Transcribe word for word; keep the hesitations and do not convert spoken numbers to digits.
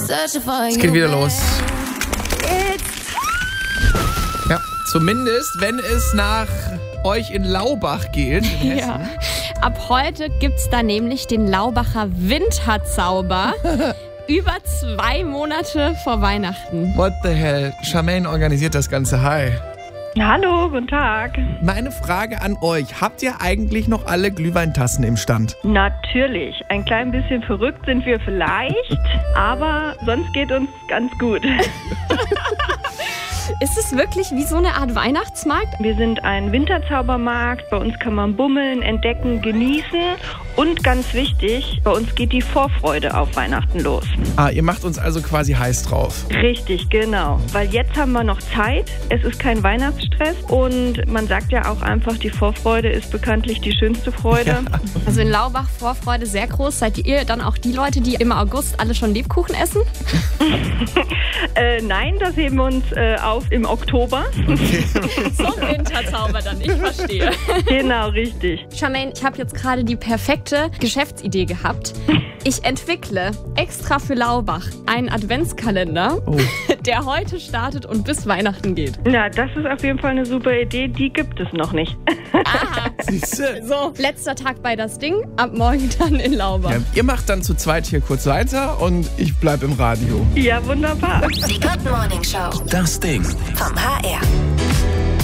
Es geht wieder los. Ja, zumindest, wenn es nach euch in Laubach geht. In Ja. Ab heute gibt's da nämlich den Laubacher Winterzauber. Über zwei Monate vor Weihnachten. What the hell? Charmaine organisiert das Ganze. Hi. Hallo, guten Tag. Meine Frage an euch. Habt ihr eigentlich noch alle Glühweintassen im Stand? Natürlich. Ein klein bisschen verrückt sind wir vielleicht, aber sonst geht uns ganz gut. Ist es wirklich wie so eine Art Weihnachtsmarkt? Wir sind ein Winterzaubermarkt. Bei uns kann man bummeln, entdecken, genießen. Und ganz wichtig, bei uns geht die Vorfreude auf Weihnachten los. Ah, ihr macht uns also quasi heiß drauf. Richtig, genau. Weil jetzt haben wir noch Zeit. Es ist kein Weihnachtsstress. Und man sagt ja auch einfach, die Vorfreude ist bekanntlich die schönste Freude. Ja. Also in Laubach Vorfreude sehr groß. Seid ihr dann auch die Leute, die im August alle schon Lebkuchen essen? äh, nein, das heben wir uns äh, auf im Oktober. Okay. Zum Winterzauber dann, ich verstehe. Genau, richtig. Charmaine, ich habe jetzt gerade die perfekte Geschäftsidee gehabt. Ich entwickle extra für Laubach einen Adventskalender, Oh. der heute startet und bis Weihnachten geht. Ja, das ist auf jeden Fall eine super Idee. Die gibt es noch nicht. Aha. Siehste? So, letzter Tag bei das Ding, ab morgen dann in Laubach. Ja, ihr macht dann zu zweit hier kurz weiter und ich bleib im Radio. Ja, wunderbar. Die Good Morning Show. Das Ding. Vom H R.